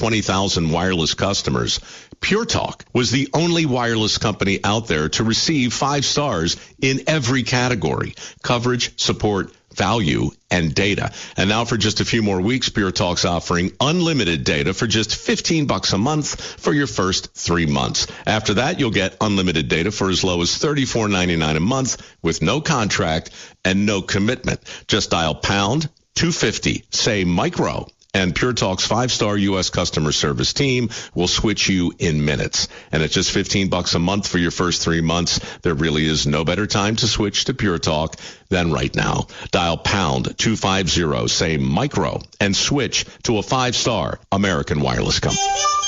20,000 wireless customers. Pure Talk was the only wireless company out there to receive 5 stars in every category: coverage, support, value, and data. And now for just a few more weeks, Pure Talk's offering unlimited data for just $15 a month for your first 3 months. After that, you'll get unlimited data for as low as $34.99 a month with no contract and no commitment. Just dial pound 250, say micro, and Pure Talk's 5-star U.S. customer service team will switch you in minutes. And at just $15 a month for your first 3 months, there really is no better time to switch to Pure Talk than right now. Dial pound 250, say micro, and switch to a 5-star American wireless company.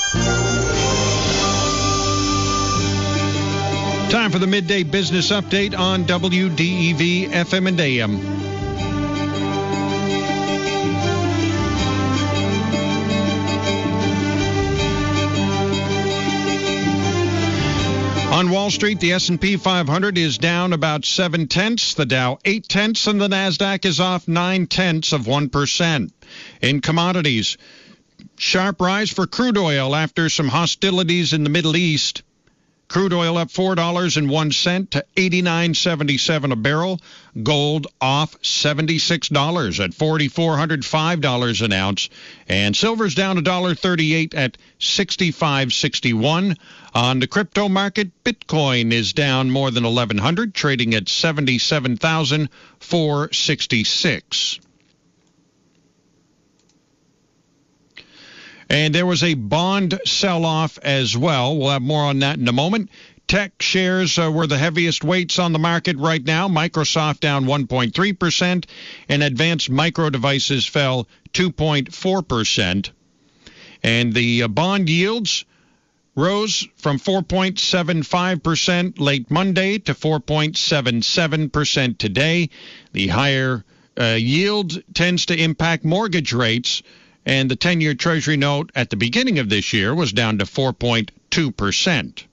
Time for the midday business update on WDEV FM and AM. On Wall Street, the S&P 500 is down about 0.7, the Dow 0.8, and the Nasdaq is off 0.9%. In commodities, sharp rise for crude oil after some hostilities in the Middle East. Crude oil up $4.01 to $89.77 a barrel. Gold off $76 at $4,405 an ounce. And silver's down $1.38 at $65.61. On the crypto market, Bitcoin is down more than 1,100, trading at 77,466. And there was a bond sell-off as well. We'll have more on that in a moment. Tech shares were the heaviest weights on the market right now. Microsoft down 1.3%, and Advanced Micro Devices fell 2.4%. And the bond yields rose from 4.75% late Monday to 4.77% today. The higher yield tends to impact mortgage rates, and the 10-year Treasury note at the beginning of this year was down to 4.2%.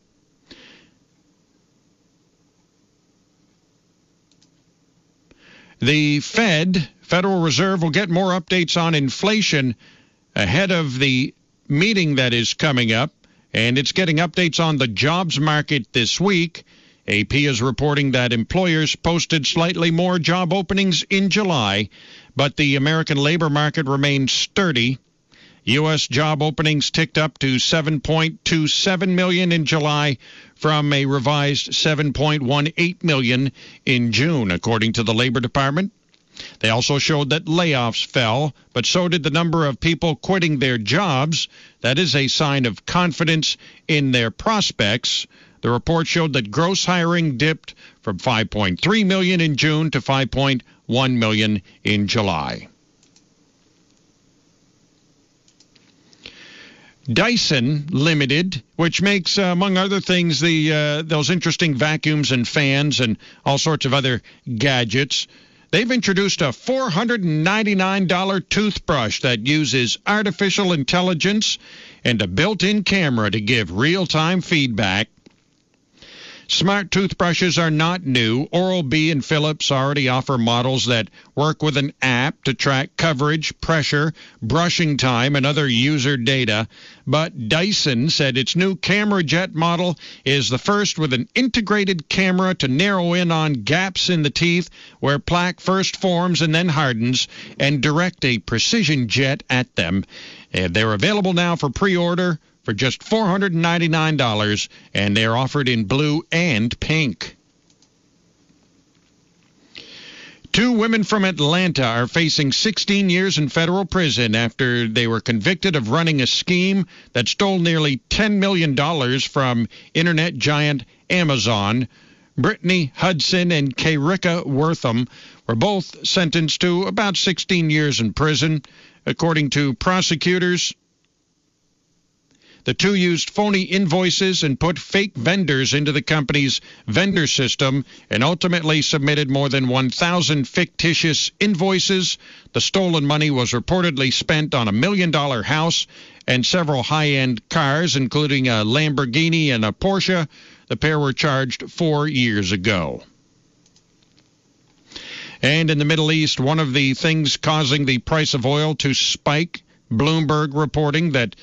The Federal Reserve, will get more updates on inflation ahead of the meeting that is coming up, and it's getting updates on the jobs market this week. AP is reporting that employers posted slightly more job openings in July, but the American labor market remains sturdy. U.S. job openings ticked up to 7.27 million in July from a revised 7.18 million in June, according to the Labor Department. They also showed that layoffs fell, but so did the number of people quitting their jobs. That is a sign of confidence in their prospects. The report showed that gross hiring dipped from 5.3 million in June to 5.1 million in July. Dyson Limited, which makes, among other things, those interesting vacuums and fans and all sorts of other gadgets, they've introduced a $499 toothbrush that uses artificial intelligence and a built-in camera to give real-time feedback. Smart toothbrushes are not new. Oral-B and Philips already offer models that work with an app to track coverage, pressure, brushing time, and other user data. But Dyson said its new Camera Jet model is the first with an integrated camera to narrow in on gaps in the teeth where plaque first forms and then hardens, and direct a precision jet at them. And they're available now for pre-order for just $499, and they're offered in blue and pink. 2 women from Atlanta are facing 16 years in federal prison after they were convicted of running a scheme that stole nearly $10 million from internet giant Amazon. Brittany Hudson and Kayrika Wortham were both sentenced to about 16 years in prison. According to prosecutors, the 2 used phony invoices and put fake vendors into the company's vendor system and ultimately submitted more than 1,000 fictitious invoices. The stolen money was reportedly spent on a $1 million house and several high-end cars, including a Lamborghini and a Porsche. The pair were charged 4 years ago. And in the Middle East, one of the things causing the price of oil to spike Bloomberg reporting that